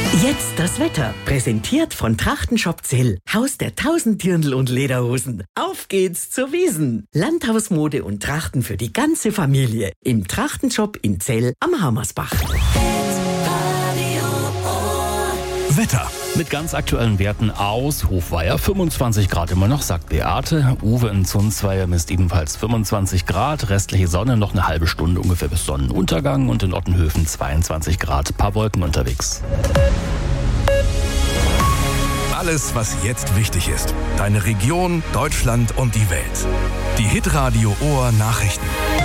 Jetzt das Wetter. Präsentiert von Trachtenshop Zell. Haus der 1000 Dirndl und Lederhosen. Auf geht's zur Wiesn. Landhausmode und Trachten für die ganze Familie. Im Trachtenshop in Zell am Hammersbach. Wetter. Mit ganz aktuellen Werten aus Hofweier 25 Grad immer noch, sagt Beate. Uwe in Zunzweier misst ebenfalls 25 Grad. Restliche Sonne noch eine halbe Stunde ungefähr bis Sonnenuntergang. Und in Ottenhöfen 22 Grad. Paar Wolken unterwegs. Alles, was jetzt wichtig ist. Deine Region, Deutschland und die Welt. Die Hitradio Ohr Nachrichten.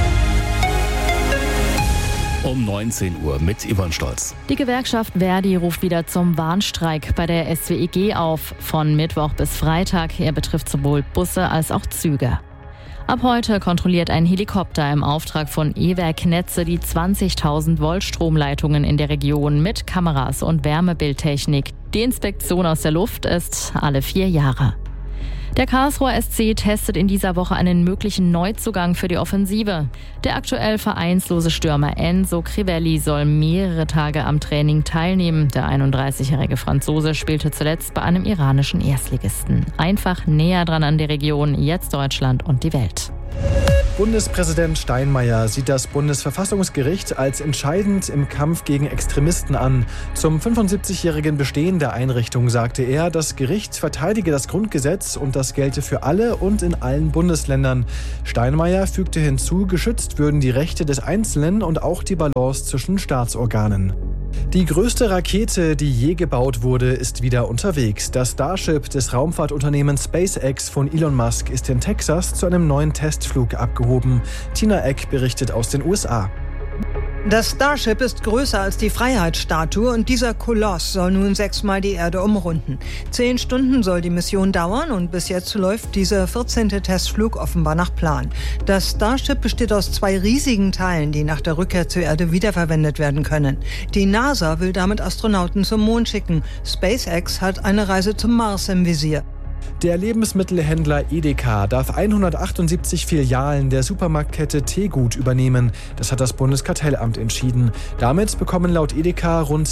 Um 19 Uhr mit Yvonne Stolz. Die Gewerkschaft Verdi ruft wieder zum Warnstreik bei der SWEG auf. Von Mittwoch bis Freitag. Er betrifft sowohl Busse als auch Züge. Ab heute kontrolliert ein Helikopter im Auftrag von E-Werk Netze die 20.000 Volt Stromleitungen in der Region mit Kameras und Wärmebildtechnik. Die Inspektion aus der Luft ist alle 4 Jahre. Der Karlsruher SC testet in dieser Woche einen möglichen Neuzugang für die Offensive. Der aktuell vereinslose Stürmer Enzo Crivelli soll mehrere Tage am Training teilnehmen. Der 31-jährige Franzose spielte zuletzt bei einem iranischen Erstligisten. Einfach näher dran an die Region, jetzt Deutschland und die Welt. Bundespräsident Steinmeier sieht das Bundesverfassungsgericht als entscheidend im Kampf gegen Extremisten an. Zum 75-jährigen Bestehen der Einrichtung sagte er, das Gericht verteidige das Grundgesetz und das gelte für alle und in allen Bundesländern. Steinmeier fügte hinzu, geschützt würden die Rechte des Einzelnen und auch die Balance zwischen Staatsorganen. Die größte Rakete, die je gebaut wurde, ist wieder unterwegs. Das Starship des Raumfahrtunternehmens SpaceX von Elon Musk ist in Texas zu einem neuen Testflug abgehoben. Tina Eck berichtet aus den USA. Das Starship ist größer als die Freiheitsstatue und dieser Koloss soll nun 6-mal die Erde umrunden. 10 Stunden soll die Mission dauern und bis jetzt läuft dieser 14. Testflug offenbar nach Plan. Das Starship besteht aus 2 riesigen Teilen, die nach der Rückkehr zur Erde wiederverwendet werden können. Die NASA will damit Astronauten zum Mond schicken. SpaceX hat eine Reise zum Mars im Visier. Der Lebensmittelhändler Edeka darf 178 Filialen der Supermarktkette Tegut übernehmen. Das hat das Bundeskartellamt entschieden. Damit bekommen laut Edeka rund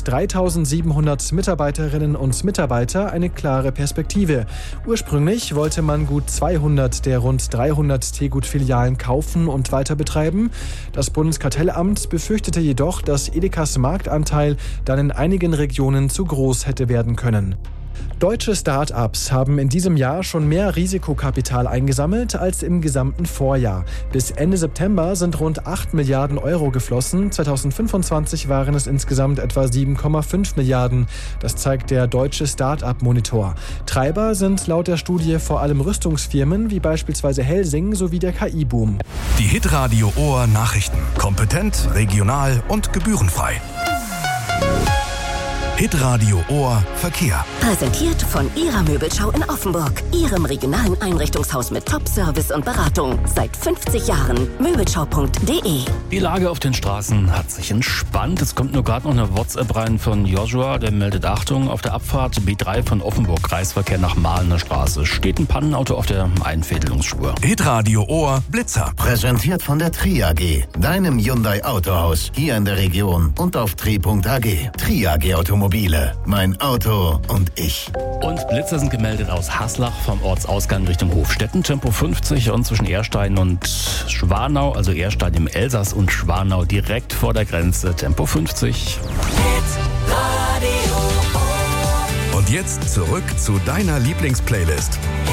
3.700 Mitarbeiterinnen und Mitarbeiter eine klare Perspektive. Ursprünglich wollte man gut 200 der rund 300 Tegut-Filialen kaufen und weiter betreiben. Das Bundeskartellamt befürchtete jedoch, dass Edekas Marktanteil dann in einigen Regionen zu groß hätte werden können. Deutsche Start-ups haben in diesem Jahr schon mehr Risikokapital eingesammelt als im gesamten Vorjahr. Bis Ende September sind rund 8 Milliarden Euro geflossen. 2025 waren es insgesamt etwa 7,5 Milliarden. Das zeigt der Deutsche Start-up-Monitor. Treiber sind laut der Studie vor allem Rüstungsfirmen wie beispielsweise Helsing sowie der KI-Boom. Die Hitradio Ohr Nachrichten. Kompetent, regional und gebührenfrei. Hitradio Ohr Verkehr. Präsentiert von Ihrer Möbelschau in Offenburg. Ihrem regionalen Einrichtungshaus mit Top-Service und Beratung. Seit 50 Jahren. Möbelschau.de. Die Lage auf den Straßen hat sich entspannt. Es kommt nur gerade noch eine WhatsApp rein von Joshua. Der meldet Achtung, auf der Abfahrt B3 von Offenburg, Kreisverkehr nach Mahlener Straße. Steht ein Pannenauto auf der Einfädelungsspur. Hitradio Ohr Blitzer. Präsentiert von der Tri AG. Deinem Hyundai Autohaus. Hier in der Region und auf tri.ag. Tri AG Automobile. Mein Auto und ich. Und Blitzer sind gemeldet aus Haslach vom Ortsausgang Richtung Hofstetten. Tempo 50 und zwischen Erstein und Schwanau, also Erstein im Elsass und Schwanau direkt vor der Grenze. Tempo 50. Und jetzt zurück zu deiner Lieblingsplaylist.